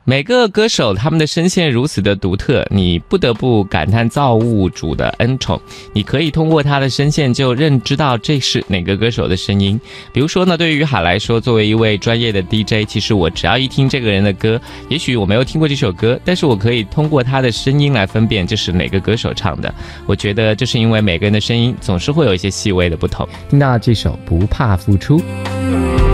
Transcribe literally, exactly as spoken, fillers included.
每个歌手他们的声线如此的独特，你不得不感叹造物主的恩宠。你可以通过他的声线就认知到这是哪个歌手的声音。比如说呢，对于于海来说，作为一位专业的 D J， 其实我只要一听这个人的歌，也许我没有听过这首歌，但是我可以通过他的声音来分辨这是哪个歌手唱的。我觉得这是因为每个人的声音总是会有一些细微的不同。 听到这首不怕付出。